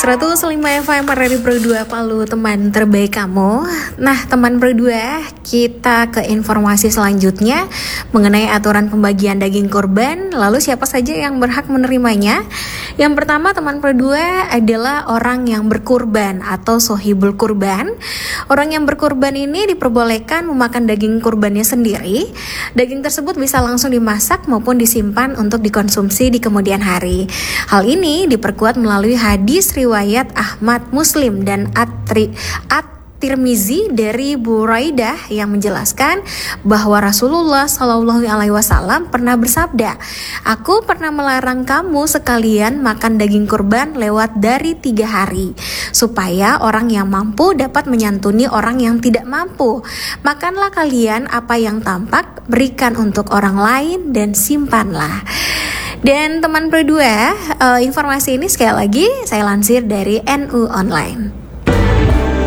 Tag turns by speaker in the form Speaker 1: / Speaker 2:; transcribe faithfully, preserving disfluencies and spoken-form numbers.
Speaker 1: seratus lima F M Radio Pro dua Palu, teman terbaik kamu. Nah, teman Pro dua, kita ke informasi selanjutnya mengenai aturan pembagian daging kurban. Lalu siapa saja yang berhak menerimanya? Yang pertama, teman Pro dua, adalah orang yang berkurban atau sohibul kurban. Orang yang berkurban ini diperbolehkan memakan daging kurbannya sendiri. Daging tersebut bisa langsung dimasak maupun disimpan untuk dikonsumsi di kemudian hari. Hal ini diperkuat melalui hadis riwayat Ahmad, Muslim, dan At-Tri, At-Tirmizi dari Buraidah yang menjelaskan bahwa Rasulullah Shallallahu Alaihi Wasallam pernah bersabda, "Aku pernah melarang kamu sekalian makan daging kurban lewat dari tiga hari, supaya orang yang mampu dapat menyantuni orang yang tidak mampu. Makanlah kalian apa yang tampak, berikan untuk orang lain, dan simpanlah." Dan teman Pro dua, uh, informasi ini sekali lagi saya lansir dari N U Online.